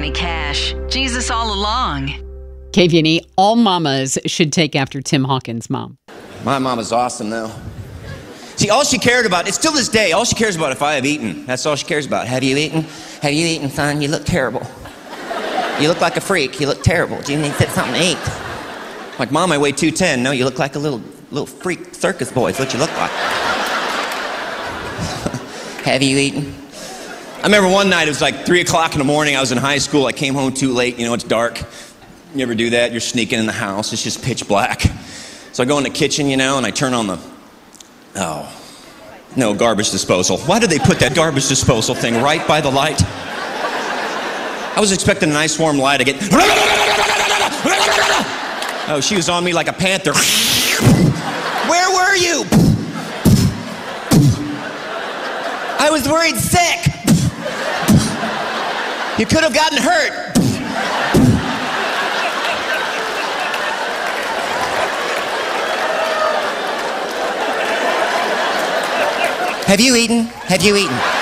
Johnny Cash. Jesus all along. KVNE, all mamas should take after Tim Hawkins' mom. My mama's awesome, though. See, all she cared about, it's still this day, all she cares about if I have eaten. That's all she cares about. Have you eaten? Have you eaten, son? You look terrible. You look like a freak. You look terrible. Do you need something to eat? Like, Mom, I weigh 210. No, you look like a little freak circus boy. Is what you look like. Have you eaten? I remember one night, it was like 3 o'clock in the morning. I was in high school. I came home too late. You know, it's dark. You ever do that? You're sneaking in the house. It's just pitch black. So I go in the kitchen, you know, and I turn on the, garbage disposal. Why did they put that garbage disposal thing right by the light? I was expecting a nice warm light. I get, oh, she was on me like a panther. Where were you? I was worried sick. You could have gotten hurt. Have you eaten? Have you eaten?